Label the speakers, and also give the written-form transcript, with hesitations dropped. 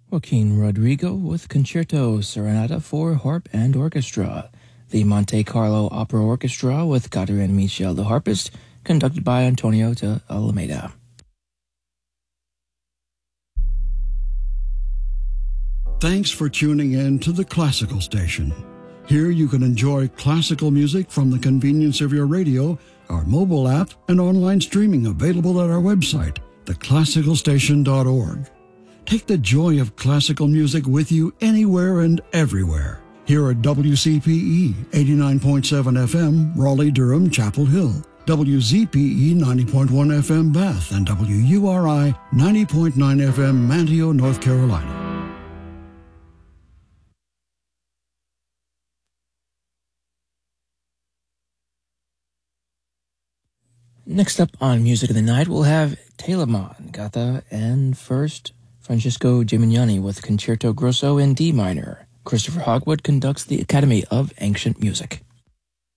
Speaker 1: Joaquin Rodrigo with Concerto Serenata for Harp and Orchestra. The Monte Carlo Opera Orchestra with Catherine Michel the harpist, conducted by Antonio de Alameda.
Speaker 2: Thanks for tuning in to the Classical Station. Here you can enjoy classical music from the convenience of your radio, our mobile app, and online streaming available at our website, theclassicalstation.org. Take the joy of classical music with you anywhere and everywhere. Here at WCPE 89.7 FM, Raleigh-Durham, Chapel Hill, WZPE 90.1 FM, Bath, and WURI 90.9 FM, Manteo, North Carolina.
Speaker 1: Next up on Music of the Night, we'll have Telemann, Gata, and first, Francesco Gimignani with Concerto Grosso in D minor. Christopher Hogwood conducts the Academy of Ancient Music.